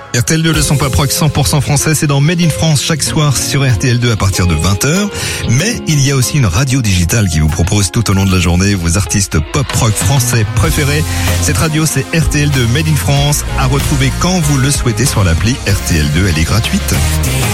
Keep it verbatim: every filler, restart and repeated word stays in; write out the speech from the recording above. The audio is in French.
R T L deux, le son pop rock cent pour cent français, c'est dans Made in France chaque soir sur R T L deux à partir de vingt heures. Mais il y a aussi une radio digitale qui vous propose tout au long de la journée vos artistes pop rock français préférés. Cette radio, c'est R T L deux Made in France, à retrouver quand vous le souhaitez sur l'appli R T L deux, elle est gratuite.